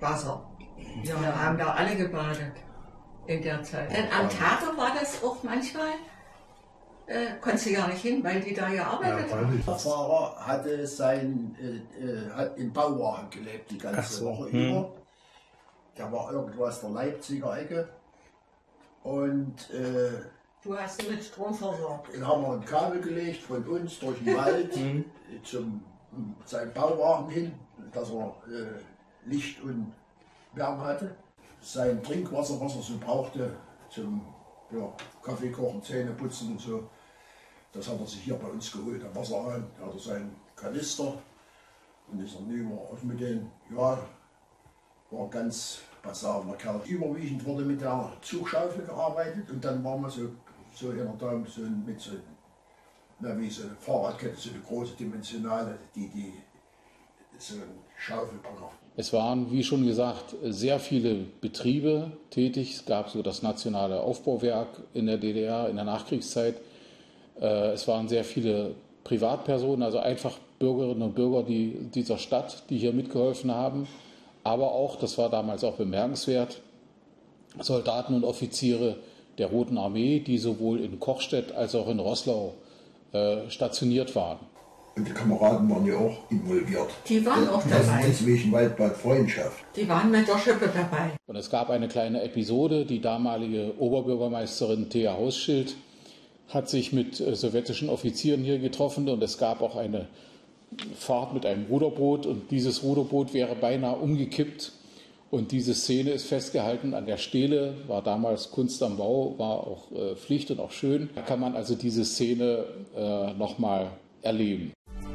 Wasser. Wir haben da alle gebadet in der Zeit. Denn am Tage war das auch manchmal, konntest du ja nicht hin, weil die da gearbeitet haben. Der Fahrer hatte hat in Bauwagen gelebt die ganze Woche über. Der war irgendwo aus der Leipziger Ecke. Und du hast ihn mit Strom versorgt. Dann haben wir ein Kabel gelegt von uns durch den Wald zum seinem Bauwagen hin, dass er Licht und Wärme hatte. Sein Trinkwasser, was er so brauchte, zum Kaffee kochen, Zähne putzen und so, das hat er sich hier bei uns geholt am Wasserhahn. Da hat er seinen Kanister und ist dann über mit den, war ein ganz passabler Kerl. Überwiegend wurde mit der Zugschaufel gearbeitet und dann waren wir so in der Daumen mit so wie so eine Fahrradkette, so eine große dimensionale, die so eine Schaufel braucht. Es waren, wie schon gesagt, sehr viele Betriebe tätig. Es gab so das nationale Aufbauwerk in der DDR in der Nachkriegszeit. Es waren sehr viele Privatpersonen, also einfach Bürgerinnen und Bürger dieser Stadt, die hier mitgeholfen haben. Aber auch, das war damals auch bemerkenswert, Soldaten und Offiziere der Roten Armee, die sowohl in Kochstedt als auch in Roßlau stationiert waren. Und die Kameraden waren ja auch involviert. Die waren auch dabei. Deswegen Waldbad Freundschaft. Die waren mit der Schippe dabei. Und es gab eine kleine Episode, die damalige Oberbürgermeisterin Thea Hausschild hat sich mit sowjetischen Offizieren hier getroffen und es gab auch eine Fahrt mit einem Ruderboot und dieses Ruderboot wäre beinahe umgekippt und diese Szene ist festgehalten an der Stele, war damals Kunst am Bau, war auch Pflicht und auch schön. Da kann man also diese Szene nochmal erleben.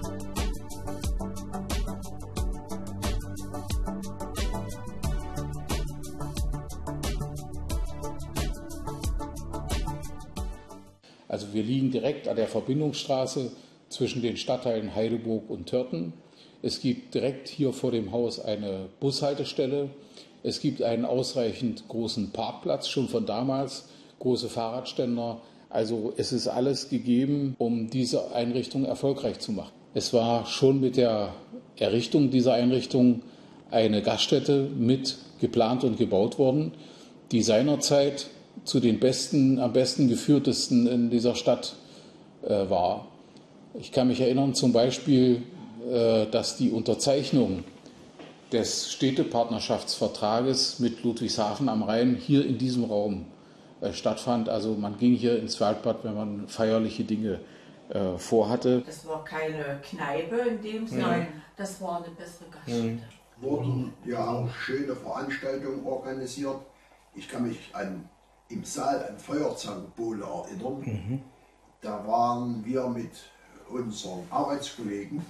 Also wir liegen direkt an der Verbindungsstraße zwischen den Stadtteilen Heidelburg und Törten. Es gibt direkt hier vor dem Haus eine Bushaltestelle. Es gibt einen ausreichend großen Parkplatz, schon von damals, große Fahrradständer. Also es ist alles gegeben, um diese Einrichtung erfolgreich zu machen. Es war schon mit der Errichtung dieser Einrichtung eine Gaststätte mit geplant und gebaut worden, die seinerzeit zu den am besten geführtesten in dieser Stadt war. Ich kann mich erinnern zum Beispiel, dass die Unterzeichnung des Städtepartnerschaftsvertrages mit Ludwigshafen am Rhein hier in diesem Raum stattfand. Also man ging hier ins Waldbad, wenn man feierliche Dinge vorhatte. Das war keine Kneipe in dem Sinne, das war eine bessere Gaststätte. Wurden ja auch schöne Veranstaltungen organisiert. Ich kann mich im Saal an Feuerzangenbowle erinnern. Da waren wir mit unseren Arbeitskollegen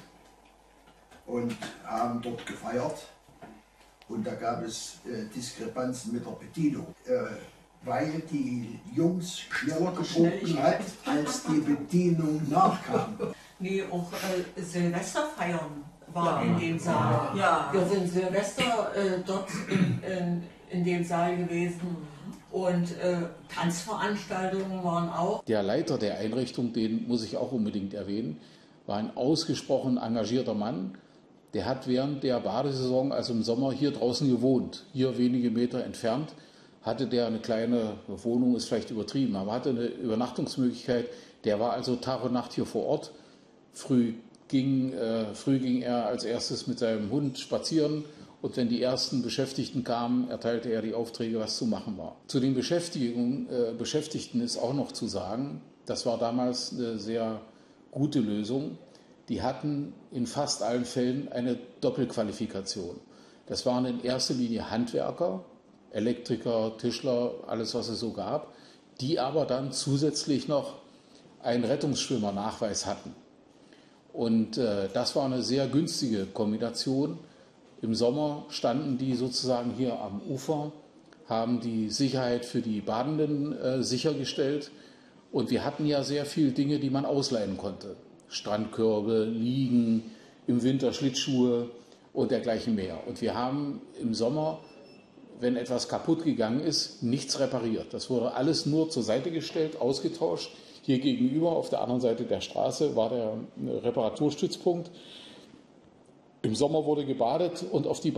und haben dort gefeiert. Und da gab es Diskrepanzen mit der Bedienung, weil die Jungs schneller getrunken hat, als die Bedienung nachkam. Nee, auch Silvesterfeiern waren in dem Saal. Ja. Wir sind Silvester dort in dem Saal gewesen. Und Tanzveranstaltungen waren auch. Der Leiter der Einrichtung, den muss ich auch unbedingt erwähnen, war ein ausgesprochen engagierter Mann. Der hat während der Badesaison, also im Sommer, hier draußen gewohnt. Hier wenige Meter entfernt hatte der eine kleine Wohnung, ist vielleicht übertrieben, aber hatte eine Übernachtungsmöglichkeit. Der war also Tag und Nacht hier vor Ort. Früh ging er als erstes mit seinem Hund spazieren. Und wenn die ersten Beschäftigten kamen, erteilte er die Aufträge, was zu machen war. Zu den Beschäftigten ist auch noch zu sagen, das war damals eine sehr gute Lösung. Die hatten in fast allen Fällen eine Doppelqualifikation. Das waren in erster Linie Handwerker, Elektriker, Tischler, alles was es so gab, die aber dann zusätzlich noch einen Rettungsschwimmernachweis hatten. Und das war eine sehr günstige Kombination. Im Sommer standen die sozusagen hier am Ufer, haben die Sicherheit für die Badenden sichergestellt. Und wir hatten ja sehr viele Dinge, die man ausleihen konnte. Strandkörbe, Liegen, im Winter Schlittschuhe und dergleichen mehr. Und wir haben im Sommer, wenn etwas kaputt gegangen ist, nichts repariert. Das wurde alles nur zur Seite gestellt, ausgetauscht. Hier gegenüber, auf der anderen Seite der Straße, war der Reparaturstützpunkt. Im Sommer wurde gebadet und auf die